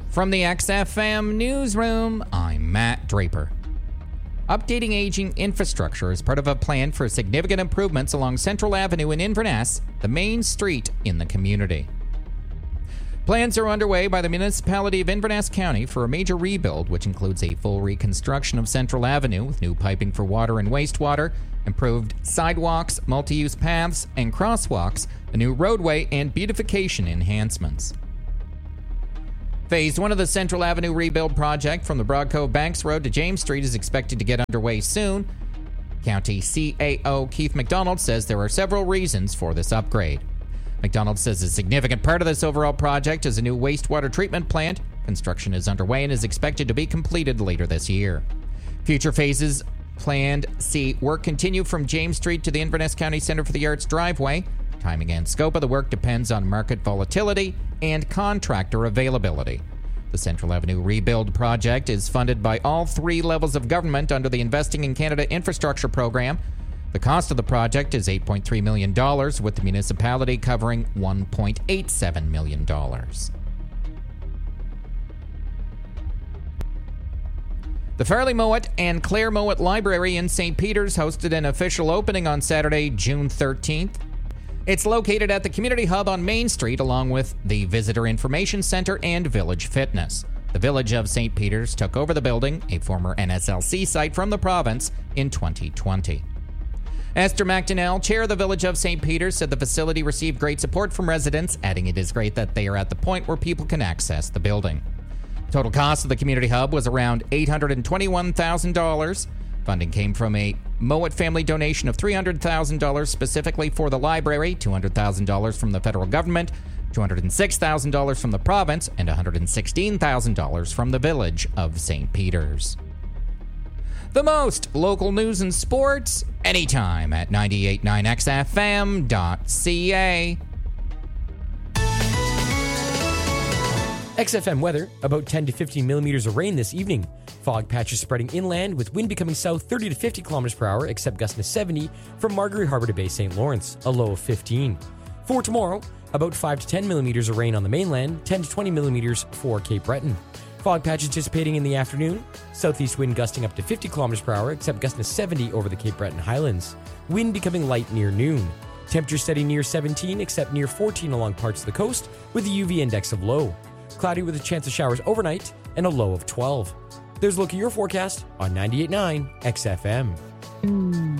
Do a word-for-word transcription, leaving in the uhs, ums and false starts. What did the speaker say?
From the X F M newsroom, I'm Matt Draper. Updating aging infrastructure is part of a plan for significant improvements along Central Avenue in Inverness, the main street in the community. Plans are underway by the municipality of Inverness County for a major rebuild, which includes a full reconstruction of Central Avenue with new piping for water and wastewater, improved sidewalks, multi-use paths, and crosswalks, a new roadway, and beautification enhancements. Phase one of the Central Avenue rebuild project from the Broadcove Banks Road to James Street is expected to get underway soon. County C A O Keith McDonald says there are several reasons for this upgrade. McDonald says a significant part of this overall project is a new wastewater treatment plant. Construction is underway and is expected to be completed later this year. Future phases planned see work continue from James Street to the Inverness County Center for the Arts driveway. Timing and scope of the work depends on market volatility and contractor availability. The Central Avenue rebuild project is funded by all three levels of government under the Investing in Canada Infrastructure Program. The cost of the project is eight point three million dollars, with the municipality covering one point eight seven million dollars. The Farley Mowat and Claire Mowat Library in Saint Peters hosted an official opening on Saturday, June thirteenth. It's located at the Community Hub on Main Street, along with the Visitor Information Center and Village Fitness. The Village of Saint Peters took over the building, a former N S L C site, from the province in twenty twenty. Esther McDonnell, chair of the Village of Saint Peters, said the facility received great support from residents, adding it is great that they are at the point where people can access the building. Total cost of the Community Hub was around eight hundred twenty-one thousand dollars. Funding came from a Mowat family donation of three hundred thousand dollars specifically for the library, two hundred thousand dollars from the federal government, two hundred six thousand dollars from the province, and one hundred sixteen thousand dollars from the Village of Saint Peters. The most local news and sports, anytime at ninety-eight point nine X F M dot C A. X F M weather, about ten to fifteen millimeters of rain this evening. Fog patches spreading inland with wind becoming south thirty to fifty kilometers per hour, except gusts to seventy from Margaret Harbour to Bay Saint Lawrence, a low of fifteen. For tomorrow, about five to ten millimeters of rain on the mainland, ten to twenty millimeters for Cape Breton. Fog patches dissipating in the afternoon, southeast wind gusting up to fifty kilometers per hour, except gusting to seventy over the Cape Breton Highlands. Wind becoming light near noon. Temperature steady near seventeen, except near fourteen along parts of the coast, with a U V index of low. Cloudy with a chance of showers overnight, and a low of twelve. There's a look at your forecast on ninety-eight point nine X F M.